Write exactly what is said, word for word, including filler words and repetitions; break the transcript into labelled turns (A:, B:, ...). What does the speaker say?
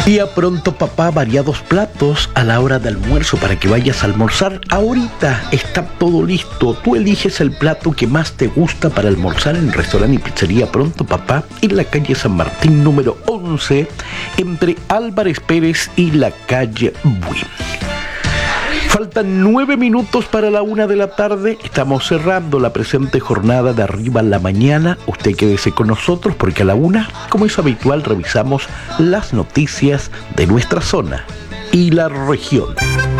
A: Pizzería Pronto Papá, variados platos a la hora de almuerzo para que vayas a almorzar. Ahorita está todo listo. Tú eliges el plato que más te gusta para almorzar en el restaurante y Pizzería Pronto Papá en la calle San Martín número once, entre Álvarez Pérez y la calle Buin. Faltan nueve minutos para la una de la tarde. Estamos cerrando la presente jornada de Arriba en la Mañana. Usted quédese con nosotros porque a la una, como es habitual, revisamos las noticias de nuestra zona y la región.